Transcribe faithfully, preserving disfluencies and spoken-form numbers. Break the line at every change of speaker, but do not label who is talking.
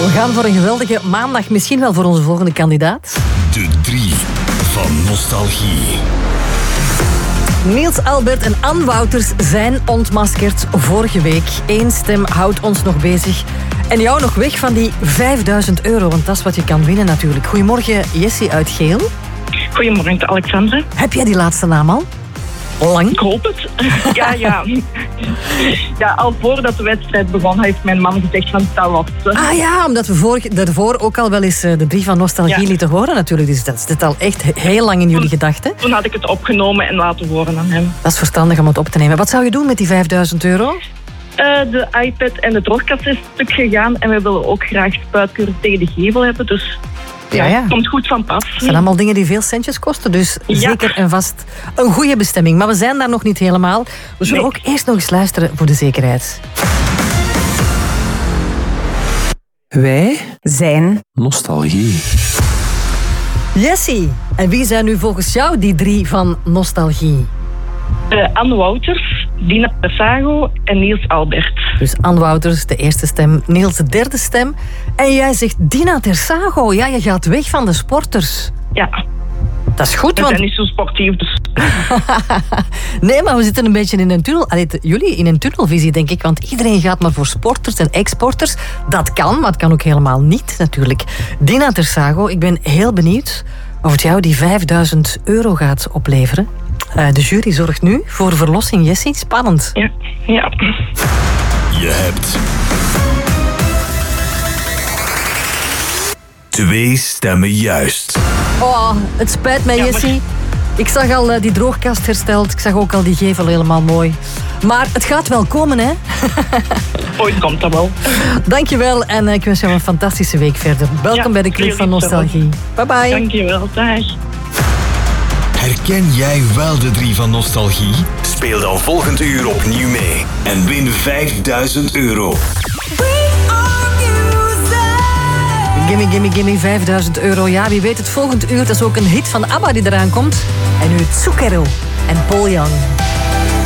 We gaan voor een geweldige maandag, misschien wel voor onze volgende kandidaat.
De drie van nostalgie.
Niels Albert en Ann Wouters zijn ontmaskerd vorige week. Eén stem houdt ons nog bezig. En jou nog weg van die vijfduizend euro, want dat is wat je kan winnen natuurlijk. Goedemorgen, Jessie uit Geel.
Goedemorgen, Alexandre.
Heb jij die laatste naam al? Lang?
Ik hoop het. Ja, ja. Ja, al voordat de wedstrijd begon, heeft mijn man gezegd van dat was ze.
Ah ja, omdat we vorig, daarvoor ook al wel eens de drie van nostalgie
Ja.
lieten horen natuurlijk. Dus dat zit al echt heel lang in jullie gedachten.
Toen had ik het opgenomen en laten horen aan hem.
Dat is verstandig om het op te nemen. Wat zou je doen met die vijfduizend euro?
Uh, de iPad en de droogkast is stuk gegaan en we willen ook graag spuitkuren tegen de gevel hebben. Dus
Ja, ja.
komt goed van pas.
Het zijn allemaal dingen die veel centjes kosten, dus
Ja.
zeker en vast een goede bestemming. Maar we zijn daar nog niet helemaal. We zullen
Nee.
ook eerst nog eens luisteren voor de zekerheid.
Wij
Zijn
nostalgie.
Jessie. En wie zijn nu volgens jou die drie van nostalgie?
Uh, Anne Wouters, Dina Passago en Niels Albert.
Dus Ann Wouters, de eerste stem, Niels de derde stem. En jij zegt Dina Tersago. Ja, je gaat weg van de sporters.
Ja,
Dat is goed,
we
want...
zijn niet zo sportief, dus
Nee, maar we zitten een beetje in een tunnel. Allee, t- jullie in een tunnelvisie, denk ik. Want iedereen gaat maar voor sporters en exporters. Dat kan, maar het kan ook helemaal niet, natuurlijk. Dina Tersago, ik ben heel benieuwd of het jou die vijfduizend euro gaat opleveren. Uh, de jury zorgt nu voor verlossing. Jessie, spannend.
ja. ja.
Je hebt twee stemmen juist.
Oh, het spijt mij,
Ja, maar-
Jessie. Ik zag al uh, die droogkast hersteld. Ik zag ook al die gevel helemaal mooi. Maar het gaat wel komen, hè?
Ooit komt dat wel.
Dankjewel en uh, ik wens jou een fantastische week verder. Welkom
Ja,
bij de Club van
jullie hetzelfde.
Nostalgie. Bye bye.
Dankjewel, dag.
Herken jij wel de drie van nostalgie? Speel dan volgend uur opnieuw mee en win vijfduizend euro.
Gimme, gimme, gimme, vijfduizend euro. Ja, wie weet het volgend uur. Dat is ook een hit van ABBA die eraan komt. En nu Zucchero en Paul Young.